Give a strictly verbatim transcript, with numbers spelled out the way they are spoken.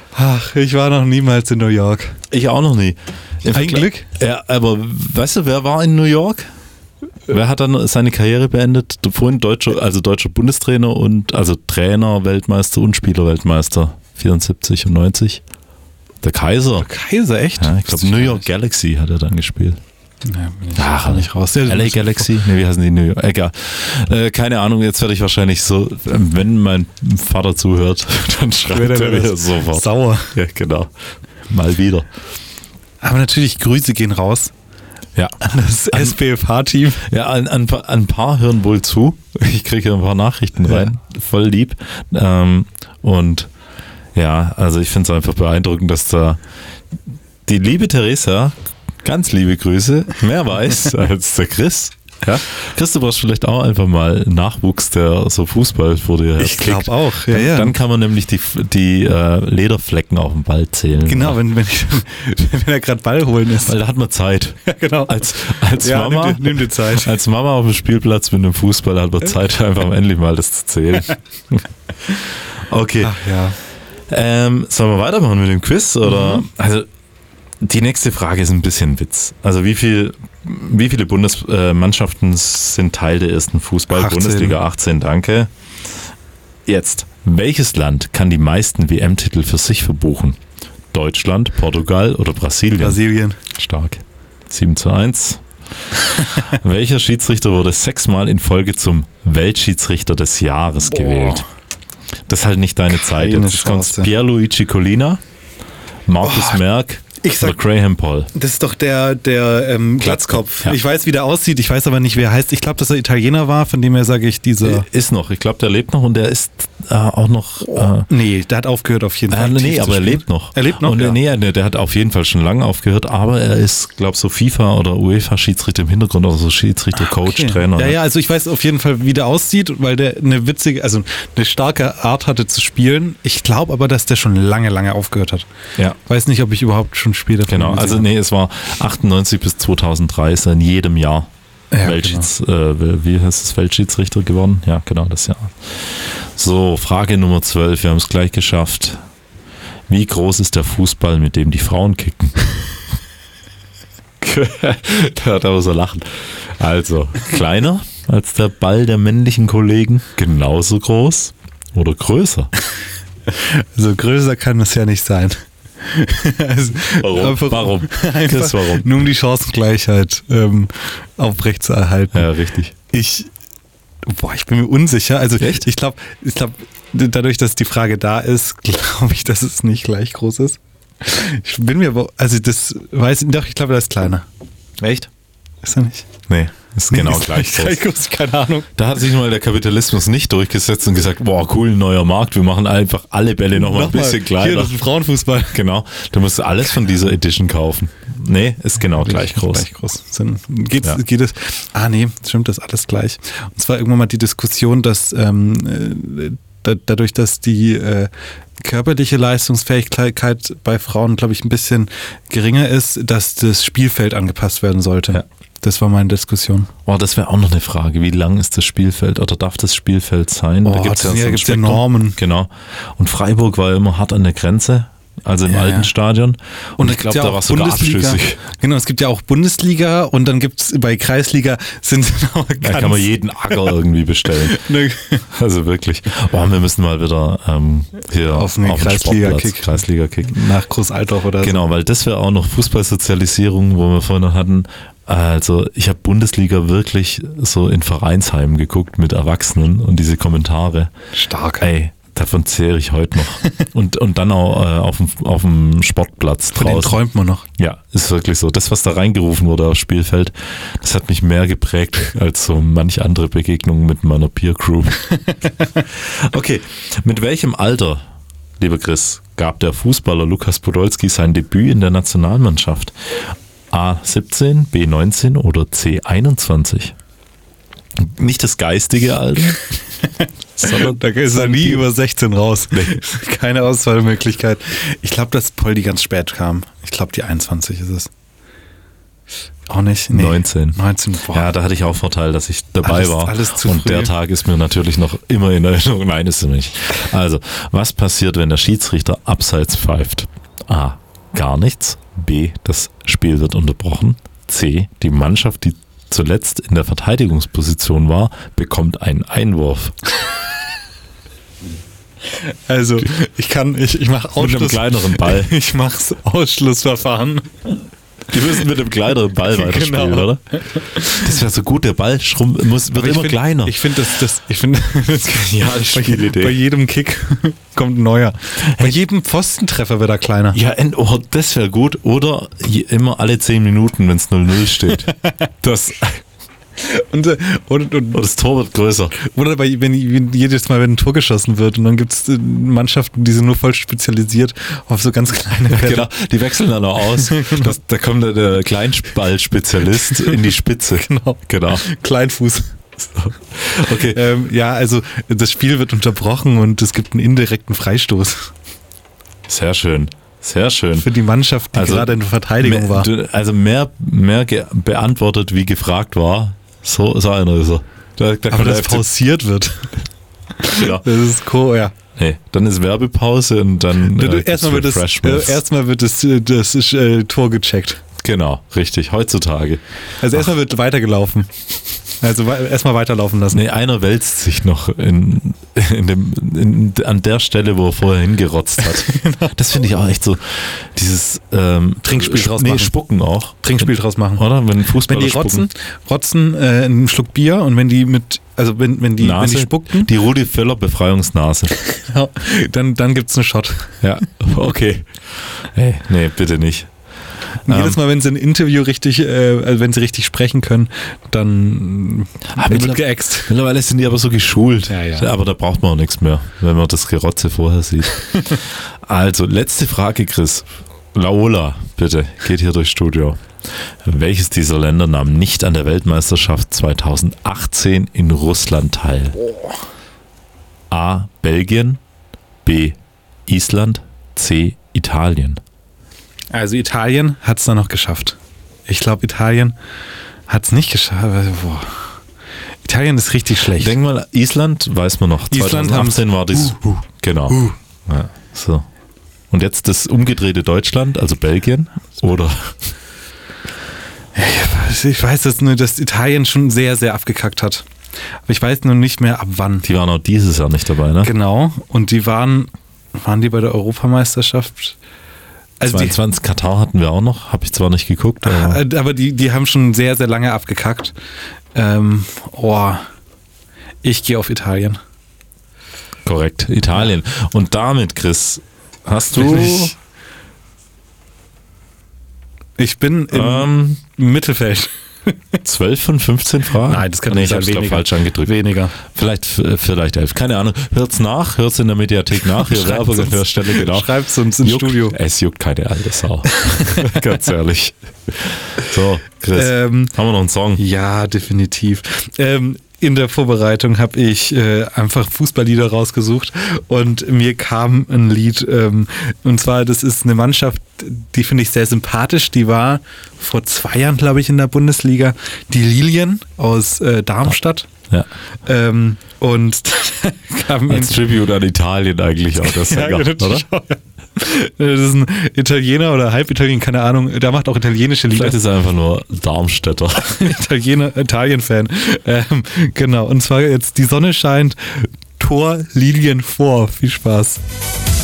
Ach, ich war noch niemals in New York. Ich auch noch nie. Ein Glück. Ja, aber weißt du, wer war in New York? Wer hat dann seine Karriere beendet? Vorhin deutscher, also deutscher Bundestrainer und also Trainer, Weltmeister und Spieler-Weltmeister. vierundsiebzig und neunzig. Der Kaiser. Der Kaiser, echt? Ja, ich glaube New York Galaxy hat er dann gespielt. Ja, bin ich Ach, nicht raus. L A Galaxy? Ne, wie heißen die? New York? Egal. Äh, keine Ahnung, jetzt werde ich wahrscheinlich so, wenn mein Vater zuhört, dann schreibt er mir sofort. Sauer. Ja, genau. Mal wieder. Aber natürlich, Grüße gehen raus. Ja. An das S B F H-Team. Ja, ein, ein, ein paar hören wohl zu. Ich kriege hier ein paar Nachrichten rein. Ja. Voll lieb. Ähm, und ja, also ich finde es einfach beeindruckend, dass da die liebe Theresa, ganz liebe Grüße, mehr weiß als der Chris. Ja? Chris, du brauchst vielleicht auch einfach mal Nachwuchs, der so Fußball vor dir her. Ich glaube auch. Ja, dann, ja. dann kann man nämlich die, die äh, Lederflecken auf dem Ball zählen. Genau, wenn, wenn, ich, wenn er gerade Ball holen ist. Weil da hat man Zeit. Ja, genau. Als, als ja, Mama, nimm, nimm dir Zeit. Als Mama auf dem Spielplatz mit einem Fußball hat man Zeit, einfach endlich mal das zu zählen. Okay. Ach ja. Ähm, sollen wir weitermachen mit dem Quiz? Oder? Mhm. Also, die nächste Frage ist ein bisschen Witz. Also, wie viel, wie viele Bundesmannschaften sind Teil der ersten Fußball-Bundesliga? achtzehn, danke. Jetzt, welches Land kann die meisten W M-Titel für sich verbuchen? Deutschland, Portugal oder Brasilien? Brasilien. Stark. sieben zu eins. Welcher Schiedsrichter wurde sechsmal in Folge zum Weltschiedsrichter des Jahres gewählt? Oh. Das ist halt nicht deine Zeit. Keine Jetzt kommt Chance. Pierluigi Collina, Markus Oh, Merck ich sag, oder Graham Paul. Das ist doch der, der ähm, Glatzkopf. Ja. Ich weiß, wie der aussieht, ich weiß aber nicht, wer er heißt. Ich glaube, dass er Italiener war, von dem her sage ich dieser... Ist noch, ich glaube, der lebt noch und der ist äh, auch noch... Äh, nee, der hat aufgehört auf jeden äh, Fall. nee, aber er lebt noch. Er lebt noch, und, ja. Nee, der, der hat auf jeden Fall schon lange aufgehört, aber er ist, glaube ich, so FIFA- oder UEFA-Schiedsrichter im Hintergrund, also so Schiedsrichter, Ah, Coach, okay. Trainer. Ja, ja, also ich weiß auf jeden Fall, wie der aussieht, weil der eine witzige, also eine starke Art hatte zu spielen. Ich glaube aber, dass der schon lange, lange aufgehört hat. Ja. Weiß nicht, ob ich überhaupt schon Spiele von Genau, ihm also gesehen nee, es war achtundneunzig bis zweitausenddrei ist er in jedem Jahr Ja, Weltschieds, äh, wie heißt es, Weltschiedsrichter geworden. Ja, genau, das Jahr. So, Frage Nummer zwölf, wir haben es gleich geschafft. Wie groß ist der Fußball, mit dem die Frauen kicken? Da muss er lachen. Also, kleiner als der Ball der männlichen Kollegen, genauso groß oder größer? Also größer kann es ja nicht sein. Also Warum? Einfach, Warum? Einfach Das warum? nur um die Chancengleichheit ähm, aufrechtzuerhalten. Ja, richtig. Ich, boah, ich bin mir unsicher. Also Echt? ich glaube, ich glaube, dadurch, dass die Frage da ist, glaube ich, dass es nicht gleich groß ist. Ich bin mir, aber- also das weiß ich doch, ich glaube, das ist kleiner. Echt? Ist er nicht? Nee, ist genau ist gleich groß. gleich groß. Keine Ahnung. Da hat sich mal der Kapitalismus nicht durchgesetzt und gesagt, boah, cool, neuer Markt, wir machen einfach alle Bälle noch mal ein bisschen Hier, kleiner. das ist ein Frauenfußball. Genau, du musst alles von dieser Edition kaufen. Nee, ist genau gleich groß. Gleich groß. Sind, geht's, Ja. geht es? Ah, nee, stimmt, das ist alles gleich. Und zwar irgendwann mal die Diskussion, dass ähm, äh, da, dadurch, dass die äh, körperliche Leistungsfähigkeit bei Frauen, glaube ich, ein bisschen geringer ist, dass das Spielfeld angepasst werden sollte. Ja. Das war meine Diskussion. Oh, das wäre auch noch eine Frage. Wie lang ist das Spielfeld oder darf das Spielfeld sein? Oh, da gibt's das- ja, ja, so ein gibt's ja Spektrum. Normen. Genau. Und Freiburg war ja immer hart an der Grenze, also im Ja, alten ja. Stadion. Und, es ich glaube, gibt ja da auch war es sogar Bundesliga. abschlüssig. Genau, es gibt ja auch Bundesliga und dann gibt es bei Kreisliga sind es aber Da ganz kann man jeden Acker irgendwie bestellen. Ne, Also wirklich. Oh, wir müssen mal wieder ähm, hier Auf einen den Kreisliga-Kick. Sportplatz, Kreisliga-Kick. nach Großaltdorf oder Genau, weil das wäre auch noch Fußballsozialisierung, wo wir vorhin noch hatten. Also ich habe Bundesliga wirklich so in Vereinsheimen geguckt mit Erwachsenen und diese Kommentare. so. Stark. Ey, davon zehre ich heute noch. Und, und dann auch äh, auf, dem, auf dem Sportplatz Von denen draußen. träumt man noch. Ja, ist wirklich so. Das, was da reingerufen wurde aufs Spielfeld, das hat mich mehr geprägt als so manch andere Begegnungen mit meiner Peer Group. Okay, mit welchem Alter, lieber Chris, gab der Fußballer Lukas Podolski sein Debüt in der Nationalmannschaft? A siebzehn, B neunzehn oder C einundzwanzig? Nicht das geistige Alter, sondern Da ist er nie über sechzehn raus. Nee. Keine Auswahlmöglichkeit. Ich glaube, dass Poldi ganz spät kam. Ich glaube, die einundzwanzig ist es. Auch nicht. Nee. neunzehn. neunzehn, boah. Ja, da hatte ich auch Vorteil, dass ich dabei alles, war. Alles zu und früh. der Tag ist mir natürlich noch immer in Erinnerung. Nein, ist er nicht. Also, was passiert, wenn der Schiedsrichter abseits pfeift? A. Gar nichts. B. Das Spiel wird unterbrochen. C. Die Mannschaft, die zuletzt in der Verteidigungsposition war, bekommt einen Einwurf. Also, ich kann, ich, ich mache Mit einem Ausschluss. kleineren Ball. Ich mach's Ausschlussverfahren. Die müssen mit einem kleineren Ball weiterspielen, Genau. oder? Das wäre so gut, der Ball schrumm, muss, wird Aber ich immer find, kleiner. Ich finde, das, das, ich finde, Ja, bei, Spielidee. bei jedem Kick kommt ein neuer. Bei jedem Pfostentreffer wird er kleiner. Ja, ent- oh, das wäre gut. Oder je, immer alle zehn Minuten, wenn es null null steht. Das, Und, äh, und, und, und das Tor wird größer. oder bei, wenn, wenn jedes Mal, wenn ein Tor geschossen wird und dann gibt es Mannschaften, die sind nur voll spezialisiert auf so ganz kleine Fälle. Genau, die wechseln dann auch aus. Das, da kommt der, der Kleinball-Spezialist in die Spitze. Genau. Genau. Kleinfuß. Okay. Ähm, ja, also das Spiel wird unterbrochen und es gibt einen indirekten Freistoß Sehr schön. Sehr schön. für die Mannschaft, die Also, gerade in der Verteidigung Mehr, war. du- also mehr, mehr ge- beantwortet, wie gefragt war. So, so einer ist er. Da, da Aber kommt das der F C pausiert wird. Ja. Das ist cool, ja. Nee, dann ist Werbepause und dann äh, erstmal wird, das, äh, Refreshments. erstmal wird das, äh, das äh, Tor gecheckt. Genau, richtig, heutzutage. Also erstmal wird weitergelaufen. Also wei- erstmal weiterlaufen lassen. Nee, einer wälzt sich noch in, in dem, in, an der Stelle, wo er vorher hingerotzt hat. Das finde ich auch echt so, dieses ähm, Trinkspiel draus nee, machen. Spucken auch. Trinkspiel draus machen. Oder? Wenn Fußballer Wenn die rotzen, rotzen äh, einen Schluck Bier und wenn die mit, also wenn, wenn die, Nase, wenn die spucken, die Rudi Völler Befreiungsnase. dann, dann gibt es einen Shot. Ja, okay. Hey, nee, bitte nicht. Und jedes Mal, wenn sie ein Interview richtig, äh, also wenn sie richtig sprechen können, dann Ah, wird mittler- geäxt. Mittlerweile sind die aber so geschult. Ja, ja. Aber da braucht man auch nichts mehr, wenn man das Gerotze vorher sieht. Also, letzte Frage, Chris. Laola, bitte, geht hier durchs Studio. Welches dieser Länder nahm nicht an der Weltmeisterschaft zweitausendachtzehn in Russland teil? A. Belgien, B. Island, C. Italien. Also Italien hat es dann noch geschafft. Ich glaube, Italien hat es nicht geschafft. Boah. Italien ist richtig schlecht. Denk mal, Island weiß man noch. Island zweitausendachtzehn war das. Uh, uh, genau. uh. Ja, so. Und jetzt das umgedrehte Deutschland, also Belgien, oder? Ich weiß jetzt nur, dass Italien schon sehr, sehr abgekackt hat. Aber ich weiß nur nicht mehr, ab wann. Die waren auch dieses Jahr nicht dabei, ne? Genau. Und die waren, waren die bei der Europameisterschaft? Also die, zweiundzwanzig Katar hatten wir auch noch, habe ich zwar nicht geguckt, aber Äh, aber die, die haben schon sehr, sehr lange abgekackt. Ähm, oh, ich gehe auf Italien. korrekt, Italien. Und damit, Chris, hast du Ich, ich bin im ähm, Mittelfeld. zwölf von fünfzehn Fragen? Nein, das kann nee, nicht ich habe sein. es Weniger. falsch angedrückt. Weniger. Vielleicht, äh, vielleicht elf, keine Ahnung. Hört's nach, hört's in der Mediathek nach, hier Schreibt's Werbung an uns. der Stelle, genau. Schreibt's uns ins Juckt- Studio. Es juckt keine alte Sau. Ganz ehrlich. So, Chris, Ähm, haben wir noch einen Song? Ja, definitiv. Ähm, in der Vorbereitung habe ich äh, einfach Fußballlieder rausgesucht und mir kam ein Lied, ähm, und zwar, das ist eine Mannschaft, die finde ich sehr sympathisch, die war vor zwei Jahren, glaube ich, in der Bundesliga, die Lilien aus äh, Darmstadt. Ja. Ähm, und da kam Als Tribute an Italien eigentlich auch, das Sänger, oder? Das ist ein Italiener oder Halbitaliener, keine Ahnung, der macht auch italienische Lieder. Vielleicht ist er einfach nur Darmstädter. Italiener, Italien-Fan. Ähm, genau, und zwar jetzt Die Sonne scheint, Tor Lilien vor. Viel Spaß.